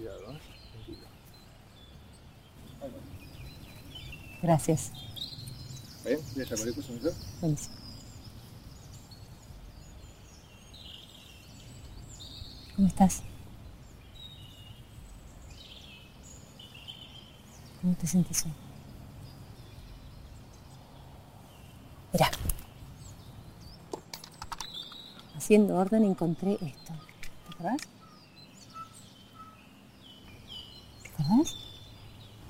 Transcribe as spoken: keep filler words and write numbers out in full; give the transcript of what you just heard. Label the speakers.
Speaker 1: cuidado, ¿eh? Tranquilo.
Speaker 2: Gracias.
Speaker 1: ¿Ven? ¿Quieres cualquier cosa, mujer?
Speaker 2: Buenísimo. ¿Cómo estás? ¿Cómo te sentís hoy? Mirá. Haciendo orden encontré esto. ¿Te acordás? ¿Te acordás?